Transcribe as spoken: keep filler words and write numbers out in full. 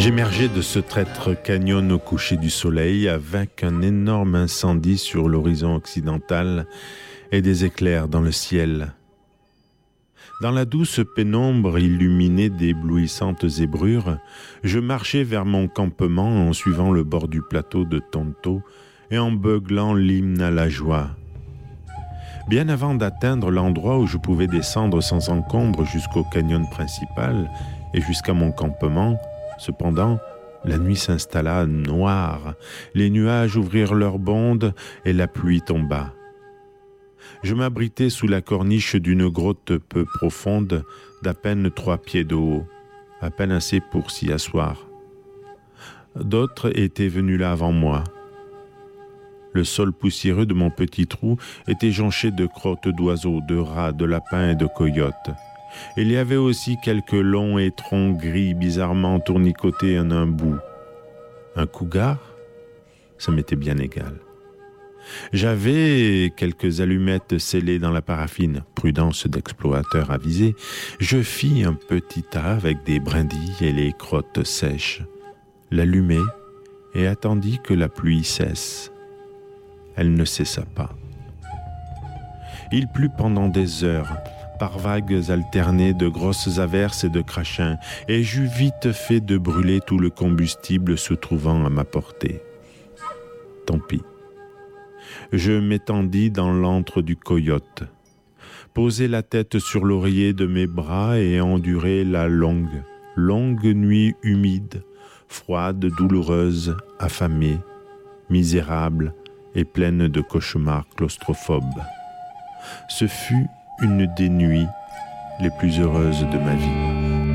J'émergeais de ce traître canyon au coucher du soleil avec un énorme incendie sur l'horizon occidental et des éclairs dans le ciel. Dans la douce pénombre illuminée d'éblouissantes zébrures, je marchais vers mon campement en suivant le bord du plateau de Tonto et en beuglant l'hymne à la joie. Bien avant d'atteindre l'endroit où je pouvais descendre sans encombre jusqu'au canyon principal et jusqu'à mon campement, cependant, la nuit s'installa noire, les nuages ouvrirent leurs bondes et la pluie tomba. Je m'abritais sous la corniche d'une grotte peu profonde, d'à peine trois pieds de haut, à peine assez pour s'y asseoir. D'autres étaient venus là avant moi. Le sol poussiéreux de mon petit trou était jonché de crottes d'oiseaux, de rats, de lapins et de coyotes. Il y avait aussi quelques longs étrons gris bizarrement tournicotés en un bout. Un cougar? Ça m'était bien égal. J'avais quelques allumettes scellées dans la paraffine, prudence d'explorateur avisé. Je fis un petit tas avec des brindilles et les crottes sèches, l'allumai et attendis que la pluie cesse. Elle ne cessa pas. Il plut pendant des heures, par vagues alternées de grosses averses et de crachins, et j'eus vite fait de brûler tout le combustible se trouvant à ma portée. Tant pis. Je m'étendis dans l'antre du coyote, posai la tête sur l'oreiller de mes bras et endurai la longue, longue nuit humide, froide, douloureuse, affamée, misérable et pleine de cauchemars claustrophobes. Ce fut une des nuits les plus heureuses de ma vie.